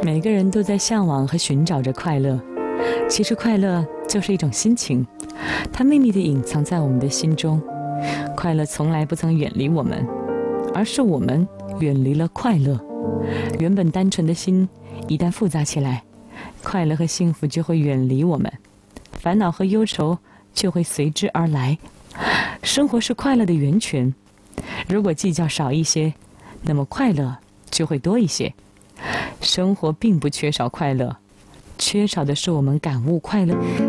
每个人都在向往和寻找着快乐，其实快乐就是一种心情，它秘密地隐藏在我们的心中。快乐从来不曾远离我们，而是我们远离了快乐。原本单纯的心一旦复杂起来，快乐和幸福就会远离我们，烦恼和忧愁就会随之而来。生活是快乐的源泉，如果计较少一些，那么快乐就会多一些。生活并不缺少快乐，缺少的是我们感悟快乐